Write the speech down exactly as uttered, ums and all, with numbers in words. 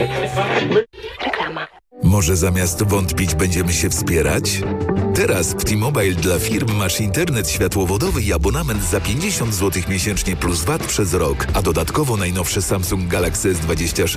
Reklama. Może zamiast wątpić będziemy się wspierać? Teraz w T-Mobile dla firm masz internet światłowodowy i abonament za pięćdziesiąt złotych miesięcznie plus V A T przez rok, a dodatkowo najnowszy Samsung Galaxy S dwadzieścia sześć